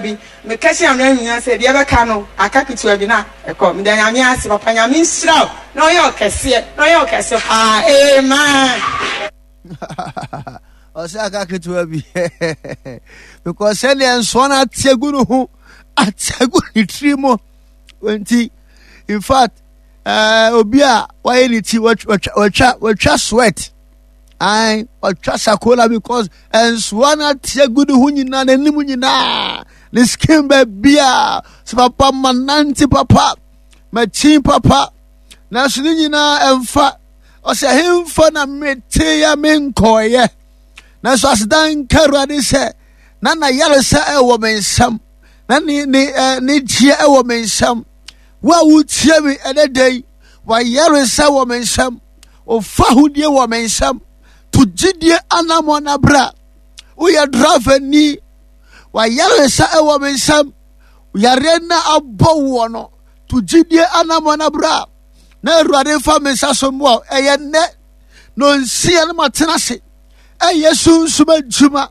bi me kashi amna nyina se de beka no aka ketewa bi na eko me da nyame ase papa nyame nsiraw no yo kese pa amen Osaka ketewa bi because send and so na tiagunu ho ataguni trimo wenti in fact obia why ni ti watcha sweat I watcha sakola because and so na tiagunu ho nyina na nimu nyina the skin be bia so papa mananti papa machin papa na so nyina emfa o se hemfa na mete ya menkoye na so asdan karade se na yaresa e wo mensam na ni tie e wo mensam wa wutie mi ededei wa yaresa wo mensam o fahudie wo mensam to gidie anamona bra wo ya drive ni wa yaresa e wo mensam yare na abowo no to gidie anamona bra na Awurade fa mensa so mo eye ne no nsia na matenase eye sunsuma juma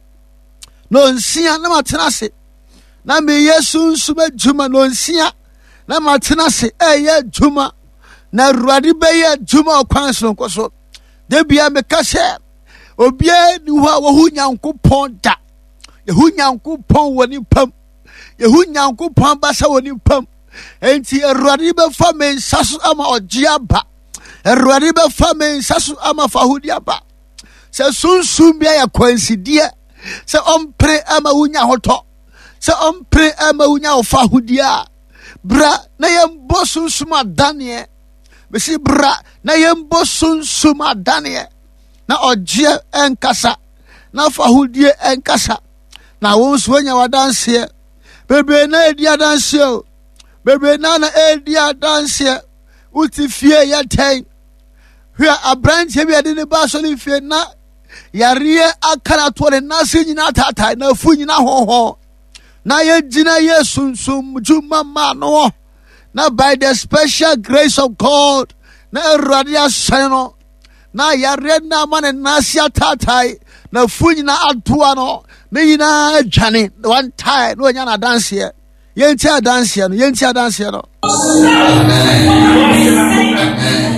no nsia na matenase na me yesu nsuma juma no nsia na matenase eye juma na Awurade be ye juma okwan so nkoso de bia me ka se obia ni ho a wo hu Nyankopon da ye hu Nyankopon woni pam ye hu Nyankopon ba sa woni pam enti Awurade be fa mensa so ama ogia ba Awurade be fa mensa so ama fahudi aba se sunsum bia ya kwansidie se ompre ama wunya hoto se ompre ama wunya ofahudia bra na yembo sunsum adanie besi bra na yembo sunsum adanie na ogie enkasa na fahudie enkasa na wonso wanya wadanse bebe na edi adanse o bebe na edi adanse uti fie ya ten hwe abranche bia de ne ba so ne fie na yare akara to ne nase nyina tata na fu nyina hoho na ye gina yesunsum juma ma no na by the special grace of God na Awurade aseno na yare na ma ne nase tata na fu nyina atoa no ne nyina adwane one time no nya na dance here yenti adanse no Amen.